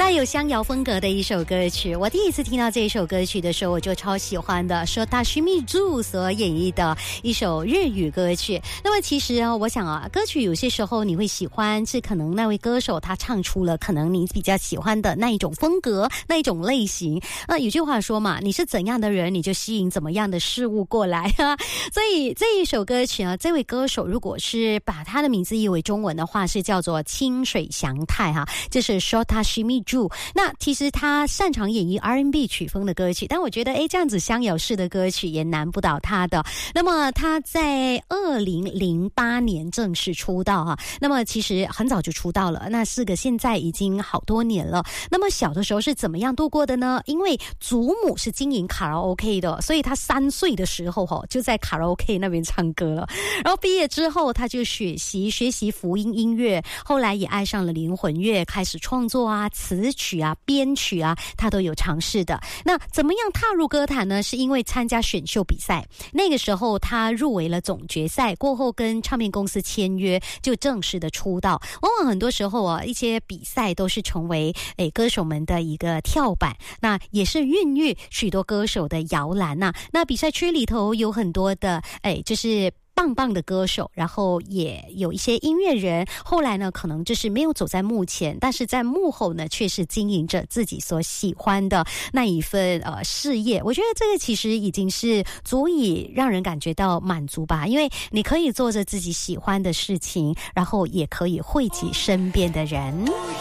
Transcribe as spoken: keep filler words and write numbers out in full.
带有乡谣风格的一首歌曲。我第一次听到这一首歌曲的时候，我就超喜欢的，说Tashimi Zhu所演绎的一首日语歌曲。那么其实啊，我想啊，歌曲有些时候你会喜欢，是可能那位歌手他唱出了可能你比较喜欢的那一种风格，那一种类型。那有句话说嘛，你是怎样的人，你就吸引怎么样的事物过来啊。所以这一首歌曲呢，这位歌手如果是把他的名字译为中文的话，是叫做清水翔太哈，就是 Tashimi Zhu。那其实他擅长演绎 R and B 曲风的歌曲，但我觉得诶，这样子乡谣式的歌曲也难不倒他的。那么他在二零零八年正式出道哈，那么其实很早就出道了，那是个现在已经好多年了。那么小的时候是怎么样度过的呢？因为祖母是经营卡拉 OK 的，所以他三岁的时候哈就在卡拉 OK 那边唱歌了。然后毕业之后他就学习学习福音音乐，后来也爱上了灵魂乐，开始创作啊，词曲啊，编曲啊，他都有尝试的。那怎么样踏入歌坛呢？是因为参加选秀比赛，那个时候他入围了总决赛，过后跟唱片公司签约，就正式的出道。往往很多时候啊，一些比赛都是成为诶歌手们的一个跳板，那也是孕育许多歌手的摇篮呐、啊。那比赛区里头有很多的诶，就是棒棒的歌手，然后也有一些音乐人，后来呢可能就是没有走在幕前，但是在幕后呢却是经营着自己所喜欢的那一份呃事业。我觉得这个其实已经是足以让人感觉到满足吧，因为你可以做着自己喜欢的事情，然后也可以惠及身边的人。